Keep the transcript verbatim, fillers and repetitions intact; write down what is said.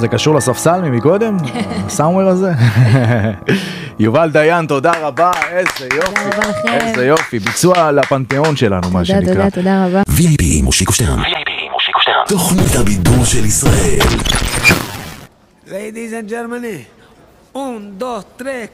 זה קשור לספסל מקודם? הסאומר הזה? יובל דיין, תודה רבה, איזה יופי, איזה יופי, ביצוע לפנתיאון שלנו, מה שנקרא. תודה, תודה, תודה רבה. וי איי פי עם מושיקו שטרן. וי איי פי עם מושיקו שטרן. תוכנית הבידור של ישראל. Ladies and gentlemen, un, dos, tres,